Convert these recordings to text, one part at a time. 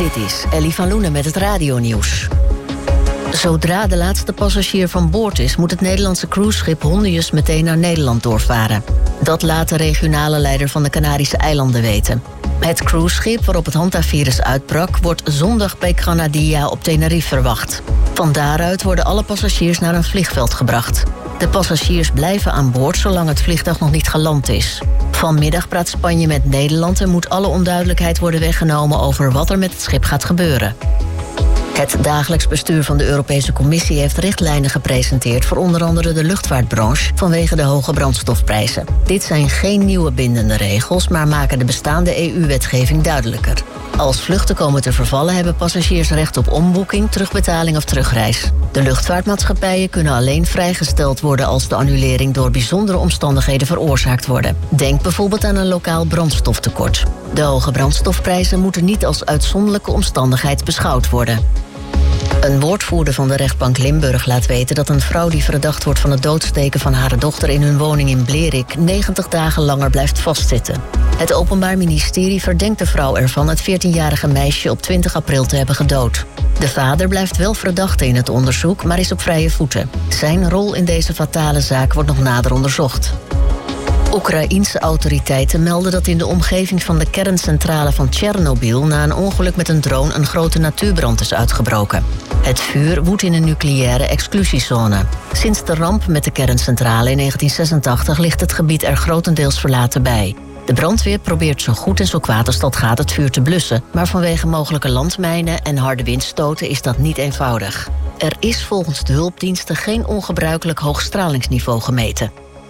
Dit is Ellie van Loenen met het radionieuws. Zodra de laatste passagier van boord is, moet het Nederlandse cruiseschip Hondius meteen naar Nederland doorvaren. Dat laat de regionale leider van de Canarische eilanden weten. Het cruiseschip waarop het hantavirus uitbrak wordt zondag bij Granadilla op Tenerife verwacht. Van daaruit worden alle passagiers naar een vliegveld gebracht. De passagiers blijven aan boord zolang het vliegtuig nog niet geland is. Vanmiddag praat Spanje met Nederland en moet alle onduidelijkheid worden weggenomen over wat er met het schip gaat gebeuren. Het dagelijks bestuur van de Europese Commissie heeft richtlijnen gepresenteerd voor onder andere de luchtvaartbranche vanwege de hoge brandstofprijzen. Dit zijn geen nieuwe bindende regels, maar maken de bestaande EU-wetgeving duidelijker. Als vluchten komen te vervallen hebben passagiers recht op omboeking, terugbetaling of terugreis. De luchtvaartmaatschappijen kunnen alleen vrijgesteld worden als de annulering door bijzondere omstandigheden veroorzaakt worden. Denk bijvoorbeeld aan een lokaal brandstoftekort. De hoge brandstofprijzen moeten niet als uitzonderlijke omstandigheid beschouwd worden. Een woordvoerder van de rechtbank Limburg laat weten dat een vrouw die verdacht wordt van het doodsteken van haar dochter in hun woning in Blerik 90 dagen langer blijft vastzitten. Het Openbaar Ministerie verdenkt de vrouw ervan het 14-jarige meisje op 20 april te hebben gedood. De vader blijft wel verdachte in het onderzoek, maar is op vrije voeten. Zijn rol in deze fatale zaak wordt nog nader onderzocht. Oekraïense autoriteiten melden dat in de omgeving van de kerncentrale van Tsjernobyl na een ongeluk met een drone een grote natuurbrand is uitgebroken. Het vuur woedt in een nucleaire exclusiezone. Sinds de ramp met de kerncentrale in 1986 ligt het gebied er grotendeels verlaten bij. De brandweer probeert zo goed en zo kwaad als dat gaat het vuur te blussen, maar vanwege mogelijke landmijnen en harde windstoten is dat niet eenvoudig. Er is volgens de hulpdiensten geen ongebruikelijk hoog stralingsniveau gemeten.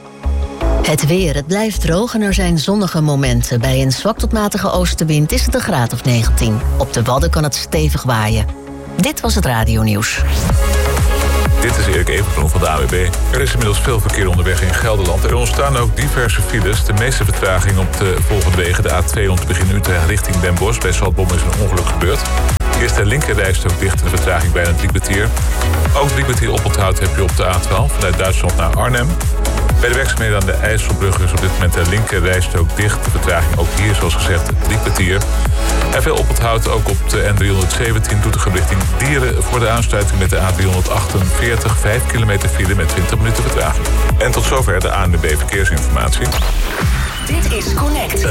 Het weer, het blijft droog en er zijn zonnige momenten. Bij een zwak tot matige oostenwind is het een graad of 19. Op de Wadden kan het stevig waaien. Dit was het radionieuws. Dit is Erik Evenbloem van de AWB. Er is inmiddels veel verkeer onderweg in Gelderland. Er ontstaan ook diverse files. De meeste vertraging op de volgende wegen. De A2 om te beginnen Utrecht richting Den Bosch. Bij Zaltbommel is een ongeluk gebeurd. Eerst de linkerrijstrook dicht en de vertraging bijna 3 kwartier. Ook 3 kwartier oponthoud heb je op de A12 vanuit Duitsland naar Arnhem. Bij de werkzaamheden aan de IJsselbrug is op dit moment de linkerrijstrook dicht. De vertraging ook hier, zoals gezegd, 3 kwartier. En veel oponthoud ook op de N317 Doetinchem richting Dieren voor de aansluiting met de A348. 5 kilometer file met 20 minuten vertraging. En tot zover de ANWB Verkeersinformatie. Dit is Connect.